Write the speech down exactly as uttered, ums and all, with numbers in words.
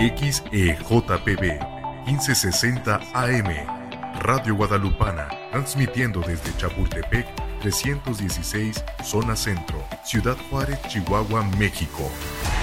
X E J P B quince sesenta A M, Radio Guadalupana, transmitiendo desde Chapultepec trescientos dieciséis, Zona Centro, Ciudad Juárez, Chihuahua, México.